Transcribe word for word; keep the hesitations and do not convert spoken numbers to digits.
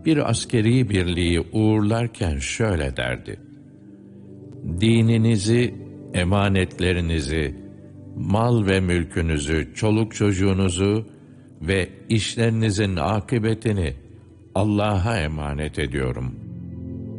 bir askeri birliği uğurlarken şöyle derdi: dininizi, emanetlerinizi, mal ve mülkünüzü, çoluk çocuğunuzu ve işlerinizin akıbetini Allah'a emanet ediyorum.